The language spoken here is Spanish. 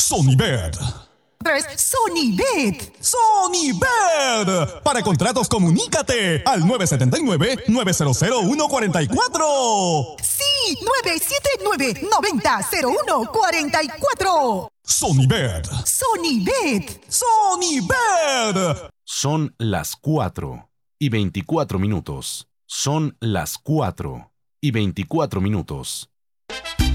Sonibet. 3. Sonibet. Sonibet. Para contratos, comunícate al 979-900-144. Sí, 979-90-0144. Sonibet. Sonibet. Sonibet. Son las 4:24. Son las 4:24.